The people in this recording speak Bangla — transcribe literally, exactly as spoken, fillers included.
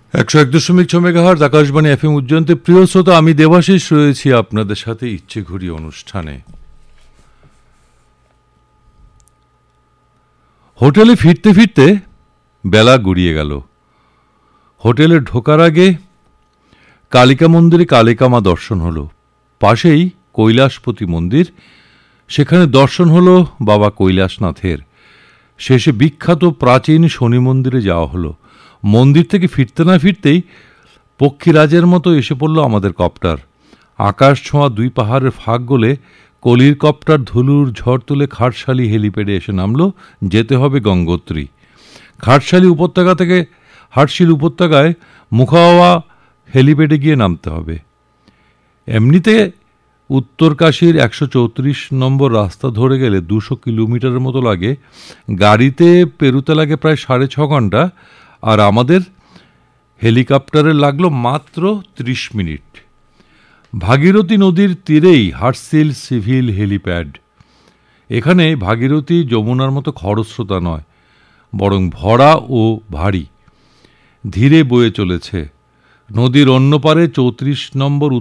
একশো এক দশমিক ছ মেগাহার্জ আকাশবাণী এফএম উজ্জয়ন্তে প্রিয় শ্রোতা, আমি দেবাশিস রয়েছি আপনাদের সাথে ইচ্ছে ঘুরি অনুষ্ঠানে। হোটেলে ফিরতে ফিরতে বেলা গড়িয়ে গেল। হোটেলে ঢোকার আগে কালিকা মন্দিরে কালিকা মা দর্শন হলো। পাশেই কৈলাসপতি মন্দির, সেখানে দর্শন হলো বাবা কৈলাসনাথের। শেষে বিখ্যাত প্রাচীন শনি মন্দিরে যাওয়া হলো। মন্দির থেকে ফিরতে না ফিরতেই পক্ষীরাজের মতো এসে পড়ল আমাদের কপ্টার। আকাশ ছোঁয়া দুই পাহাড়ের ফাঁক গলে কলির কপ্টার ধুলুর ঝড় তুলে খাটশালী হেলিপ্যাডে এসে নামল। যেতে হবে গঙ্গোত্রী। খাটশালী উপত্যকা থেকে হাটশিল উপত্যকায় মুখাওয়া হেলিপ্যাডে গিয়ে নামতে হবে। এমনিতে উত্তরকাশীর একশো চৌত্রিশ নম্বর রাস্তা ধরে গেলে দুশো কিলোমিটারের মতো লাগে। গাড়িতে পেরুতে লাগে প্রায় সাড়ে ছ ঘন্টা, আর আমাদের হেলিকপ্টারে লাগলো মাত্র ত্রিশ মিনিট। ভাগীরথী নদীর তীরেই হাটশিল সিভিল হেলিপ্যাড। এখানে ভাগীরথী যমুনার মতো খরস্রোতা নয়, বরং ভরা ও ভারী, ধীরে বয়ে চলেছে। নদীর অন্য পারে চৌত্রিশ নম্বর